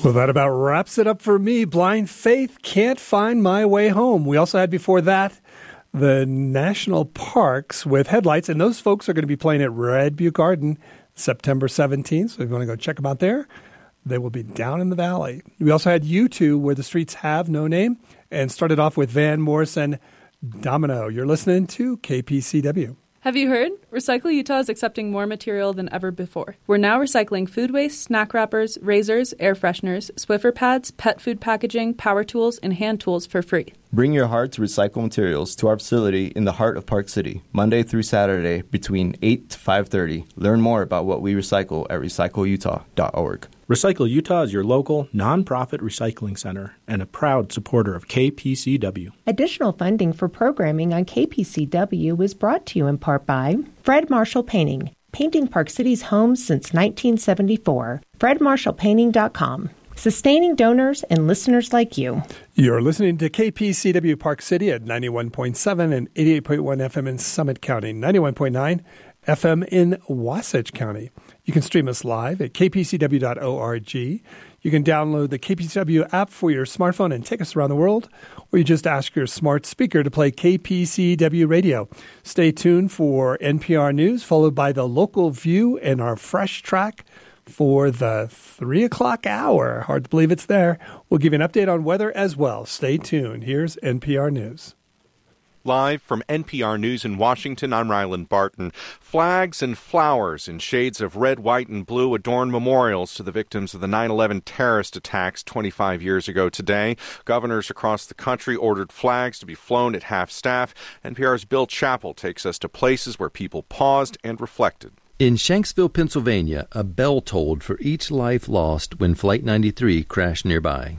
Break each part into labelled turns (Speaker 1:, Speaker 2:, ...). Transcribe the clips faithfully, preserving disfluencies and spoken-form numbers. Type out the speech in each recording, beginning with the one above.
Speaker 1: Well, that about wraps it up for me. Blind Faith, Can't Find My Way Home. We also had before that the National Parks with Headlights, and those folks are going to be playing at Red Butte Garden September seventeenth. So if you want to go check them out there, they will be down in the valley. We also had U two, Where the Streets Have No Name, and started off with Van Morrison, Domino. You're listening to K P C W.
Speaker 2: Have you heard? Recycle Utah is accepting more material than ever before. We're now recycling food waste, snack wrappers, razors, air fresheners, Swiffer pads, pet food packaging, power tools, and hand tools for free.
Speaker 3: Bring your heart to recycle materials to our facility in the heart of Park City, Monday through Saturday between eight to five thirty. Learn more about what we recycle at recycle utah dot org.
Speaker 4: Recycle Utah is your local, nonprofit recycling center and a proud supporter of K P C W.
Speaker 5: Additional funding for programming on K P C W is brought to you in part by Fred Marshall Painting, painting Park City's homes since nineteen seventy-four. fred marshall painting dot com. Sustaining donors and listeners like you.
Speaker 1: You're listening to K P C W Park City at ninety-one point seven and eighty-eight point one F M in Summit County, ninety-one point nine F M in Wasatch County. You can stream us live at k p c w dot org. You can download the K P C W app for your smartphone and take us around the world, or you just ask your smart speaker to play K P C W radio. Stay tuned for N P R News, followed by the Local View and our Fresh Track for the three o'clock hour. Hard to believe it's there. We'll give you an update on weather as well. Stay tuned. Here's N P R News.
Speaker 6: Live from N P R News in Washington, I'm Ryland Barton. Flags and flowers in shades of red, white, and blue adorn memorials to the victims of the nine eleven terrorist attacks twenty-five years ago today. Governors across the country ordered flags to be flown at half-staff. N P R's Bill Chappell takes us to places where people paused and reflected.
Speaker 7: In Shanksville, Pennsylvania, a bell tolled for each life lost when Flight ninety-three crashed nearby.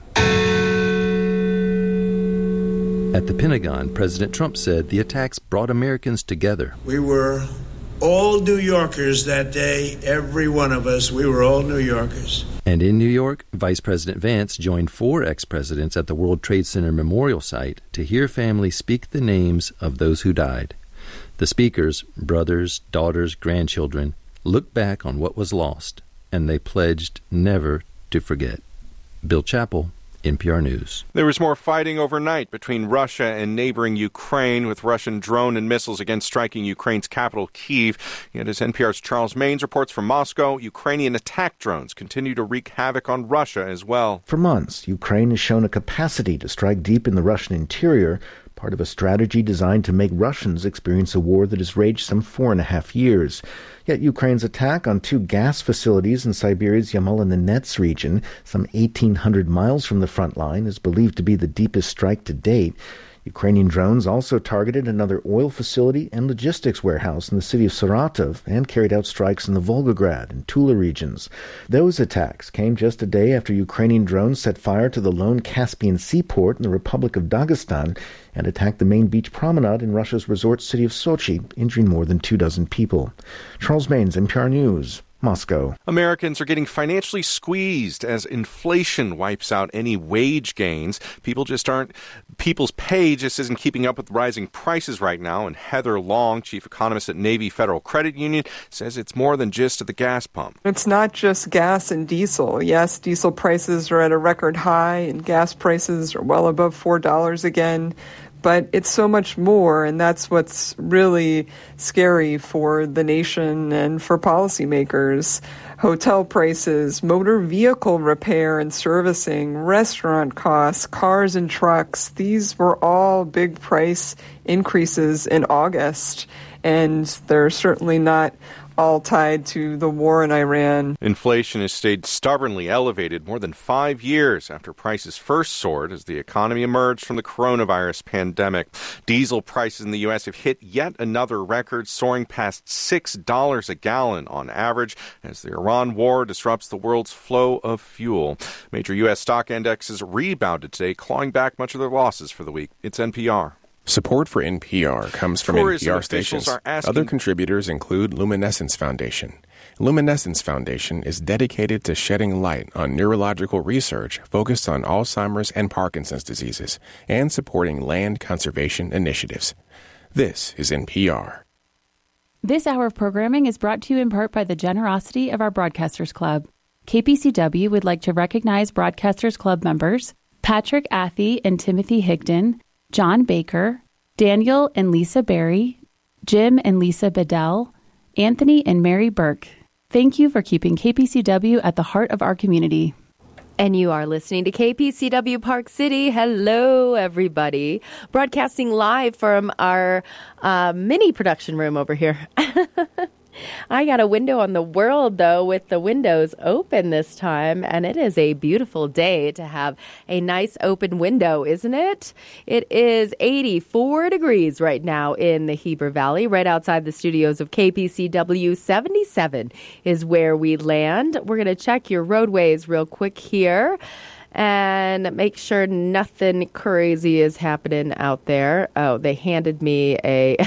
Speaker 7: At the Pentagon, President Trump said the attacks brought Americans together.
Speaker 8: We were all New Yorkers that day, every one of us. We were all New Yorkers.
Speaker 7: And in New York, Vice President Vance joined four ex-presidents at the World Trade Center Memorial Site to hear families speak the names of those who died. The speakers, brothers, daughters, grandchildren, looked back on what was lost, and they pledged never to forget. Bill Chappell, N P R News.
Speaker 6: There was more fighting overnight between Russia and neighboring Ukraine, with Russian drone and missiles again striking Ukraine's capital, Kyiv. Yet as N P R's Charles Maines reports from Moscow, Ukrainian attack drones continue to wreak havoc on Russia as well.
Speaker 9: For months, Ukraine has shown a capacity to strike deep in the Russian interior, part of a strategy designed to make Russians experience a war that has raged some four and a half years. Yet Ukraine's attack on two gas facilities in Siberia's Yamal-Nenets region, some eighteen hundred miles from the front line, is believed to be the deepest strike to date. Ukrainian drones also targeted another oil facility and logistics warehouse in the city of Saratov and carried out strikes in the Volgograd and Tula regions. Those attacks came just a day after Ukrainian drones set fire to the lone Caspian seaport in the Republic of Dagestan and attacked the main beach promenade in Russia's resort city of Sochi, injuring more than two dozen people. Charles Maines, N P R News, Moscow.
Speaker 6: Americans are getting financially squeezed as inflation wipes out any wage gains. People just aren't, people's pay just isn't keeping up with rising prices right now. And Heather Long, chief economist at Navy Federal Credit Union, says it's more than just at the gas pump.
Speaker 10: It's not just gas and diesel. Yes, diesel prices are at a record high and gas prices are well above four dollars again. But it's so much more, and that's what's really scary for the nation and for policymakers. Hotel prices, motor vehicle repair and servicing, restaurant costs, cars and trucks, these were all big price increases in August, and they're certainly not all tied to the war in Iran.
Speaker 6: Inflation has stayed stubbornly elevated more than five years after prices first soared as the economy emerged from the coronavirus pandemic. Diesel prices in the U S have hit yet another record, soaring past six dollars a gallon on average as the Iran war disrupts the world's flow of fuel. Major U S stock indexes rebounded today, clawing back much of their losses for the week. It's N P R.
Speaker 11: Support for N P R comes from
Speaker 6: Tourism
Speaker 11: N P R stations.
Speaker 6: Asking...
Speaker 11: Other contributors include Luminescence Foundation. Luminescence Foundation is dedicated to shedding light on neurological research focused on Alzheimer's and Parkinson's diseases and supporting land conservation initiatives. This is N P R.
Speaker 12: This hour of programming is brought to you in part by the generosity of our Broadcasters Club. K P C W would like to recognize Broadcasters Club members Patrick Athey and Timothy Higdon, John Baker, Daniel and Lisa Berry, Jim and Lisa Bedell, Anthony and Mary Burke. Thank you for keeping K P C W at the heart of our community.
Speaker 13: And you are listening to K P C W Park City. Hello, everybody. Broadcasting live from our uh, mini production room over here. I got a window on the world, though, with the windows open this time, and it is a beautiful day to have a nice open window, isn't it? It is eighty-four degrees right now in the Heber Valley, right outside the studios of K P C W. seventy-seven is where we land. We're going to check your roadways real quick here and make sure nothing crazy is happening out there. Oh, they handed me a...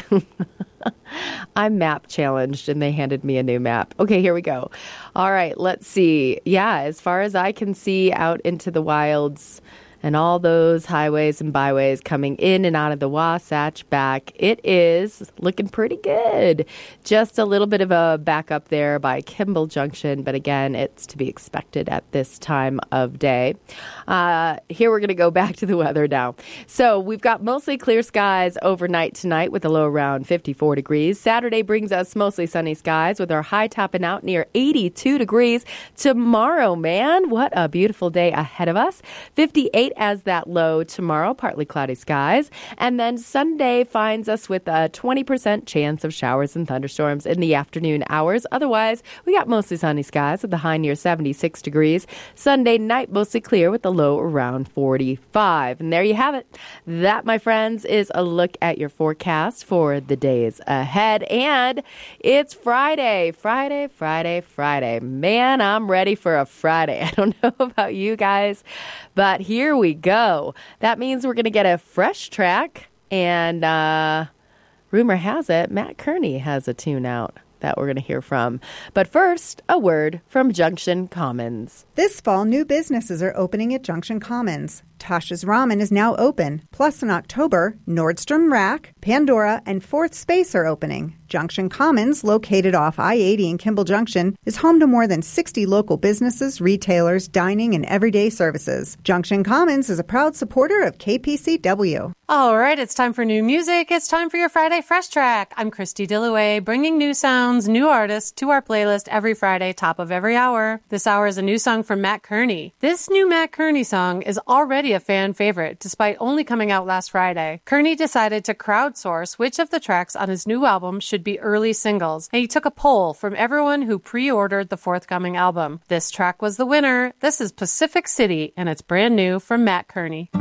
Speaker 13: I'm map challenged and they handed me a new map. Okay, here we go. All right, let's see. Yeah, as far as I can see out into the wilds and all those highways and byways coming in and out of the Wasatch back, it is looking pretty good. Just a little bit of a backup there by Kimball Junction, but again, it's to be expected at this time of day. Uh, here we're going to go back to the weather now. So we've got mostly clear skies overnight tonight with a low around fifty-four degrees. Saturday brings us mostly sunny skies with our high topping out near eighty-two degrees. Tomorrow, man, what a beautiful day ahead of us. fifty-eight as that low tomorrow, partly cloudy skies. And then Sunday finds us with a twenty percent chance of showers and thunderstorms in the afternoon hours. Otherwise, we got mostly sunny skies with the high near seventy-six degrees. Sunday night, mostly clear with the low around forty-five. And there you have it. That, my friends, is a look at your forecast for the days ahead. And it's Friday, Friday, Friday, Friday. Man, I'm ready for a Friday. I don't know about you guys, but here we go. That means we're going to get a fresh track. And uh, rumor has it, Matt Kearney has a tune out that we're going to hear from. But first, a word from Junction Commons.
Speaker 14: This fall, new businesses are opening at Junction Commons. Tasha's Ramen is now open. Plus, in October, Nordstrom Rack, Pandora, and Fourth Space are opening. Junction Commons, located off I eighty in Kimball Junction, is home to more than sixty local businesses, retailers, dining, and everyday services. Junction Commons is a proud supporter of K P C W.
Speaker 15: All right, it's time for new music. It's time for your Friday Fresh Track. I'm Christy Dillaway, bringing new sounds, new artists to our playlist every Friday, top of every hour. This hour is a new song from Matt Kearney. This new Matt Kearney song is already a fan favorite, despite only coming out last Friday. Kearney decided to crowdsource which of the tracks on his new album should be early singles, and he took a poll from everyone who pre-ordered the forthcoming album. This track was the winner. This is Pacific City, and it's brand new from Matt Kearney.